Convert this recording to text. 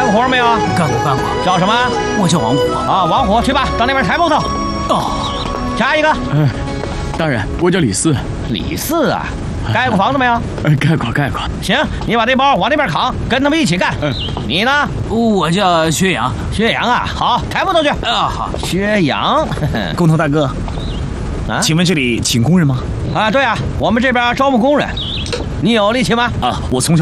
过活没有？ 干过。 叫什么？ 我叫王虎。 啊，王虎，去吧，到那边抬木头。 哦， 下一个。 大人，我叫李四。 李四啊，盖过房子没有？ 盖过。 行，你把这包往那边扛，跟他们一起干。你呢？ 我叫薛洋。 薛洋啊，好，抬木头去。 好。 薛洋， 工头大哥，请问这里请工人吗？ 啊，对啊，我们这边招募工人。你有力气吗？ 啊，我从小